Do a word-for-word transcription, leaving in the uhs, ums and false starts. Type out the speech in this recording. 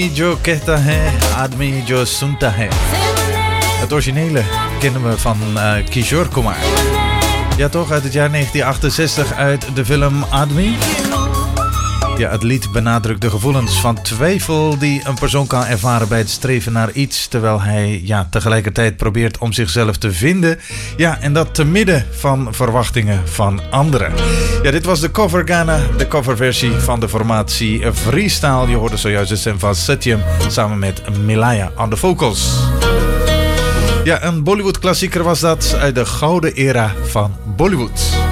Jo kehta hai, aadmi jo sunta hai. Het originele kennen we van uh, Kishore Kumar. Ja toch, uit het jaar negentien achtenzestig uit de film Aadmi. Ja, het lied benadrukt de gevoelens van twijfel die een persoon kan ervaren bij het streven naar iets, terwijl hij ja, tegelijkertijd probeert om zichzelf te vinden. Ja, en dat te midden van verwachtingen van anderen. Ja, dit was de cover Ghana, de coverversie van de formatie Freestyle. Je hoorde zojuist de stem van Satyam samen met Milaya aan de vocals. Ja, een Bollywood klassieker was dat uit de gouden era van Bollywood.